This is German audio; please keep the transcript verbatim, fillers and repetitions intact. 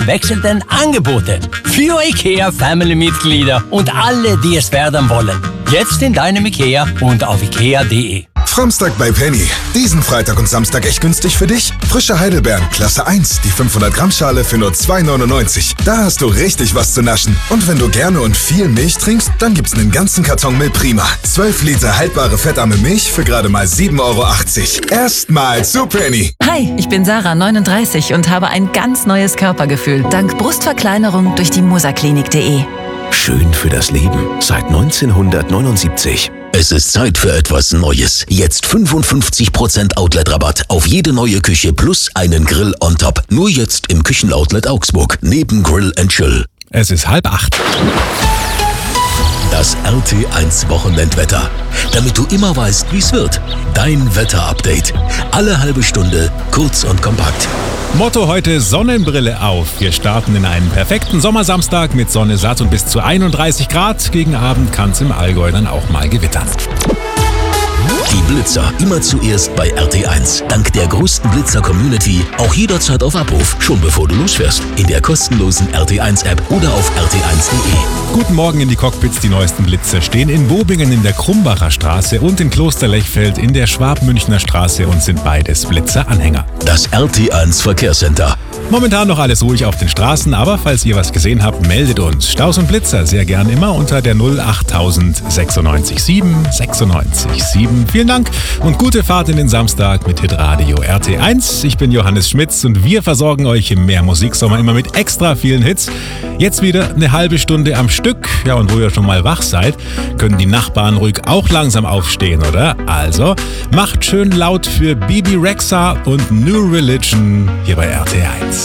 eins wechselnden Angebote für IKEA Family-Mitglieder und alle, die es werden wollen. Jetzt in deinem IKEA und auf ikea punkt de. Framstag bei Penny. Diesen Freitag und Samstag echt günstig für dich? Frische Heidelbeeren, Klasse eins, die fünfhundert Gramm Schale für nur zwei neunundneunzig. Da hast du richtig was zu naschen. Und wenn du gerne und viel Milch trinkst, dann gibt's einen ganzen Karton Milch Prima. zwölf Liter haltbare fettarme Milch für gerade mal sieben Euro achtzig. Erstmal zu Penny. Hi, ich bin Sarah, neununddreißig und habe ein ganz neues Körpergefühl. Dank Brustverkleinerung durch die musaklinik punkt de. Schön für das Leben seit neunzehnhundertneunundsiebzig. Es ist Zeit für etwas Neues. Jetzt fünfundfünfzig Prozent Outlet-Rabatt auf jede neue Küche plus einen Grill on top. Nur jetzt im Küchenoutlet Augsburg, neben Grill and Chill. Es ist halb acht. Das R T eins Wochenendwetter. Damit du immer weißt, wie es wird. Dein Wetter-Update. Alle halbe Stunde, kurz und kompakt. Motto heute: Sonnenbrille auf. Wir starten in einen perfekten Sommersamstag mit Sonne satt und bis zu einunddreißig Grad. Gegen Abend kann es im Allgäu dann auch mal gewittern. Die Blitzer immer zuerst bei R T eins. Dank der größten Blitzer-Community auch jederzeit auf Abruf, schon bevor du losfährst. In der kostenlosen R T eins App oder auf r t eins punkt de. Guten Morgen in die Cockpits. Die neuesten Blitzer stehen in Bobingen in der Krumbacher Straße und in Klosterlechfeld in der Schwabmünchner Straße und sind beides Blitzer-Anhänger. Das R T eins Verkehrscenter. Momentan noch alles ruhig auf den Straßen, aber falls ihr was gesehen habt, meldet uns. Staus und Blitzer sehr gern immer unter der null achttausend sechsundneunzig sieben sechsundneunzig sieben. Vielen Dank und gute Fahrt in den Samstag mit Hitradio R T eins. Ich bin Johannes Schmitz und wir versorgen euch im Mehrmusiksommer immer mit extra vielen Hits. Jetzt wieder eine halbe Stunde am Stück. Ja, und wo ihr schon mal wach seid, können die Nachbarn ruhig auch langsam aufstehen, oder? Also, macht schön laut für Bibi Rexha und New Religion hier bei R T eins.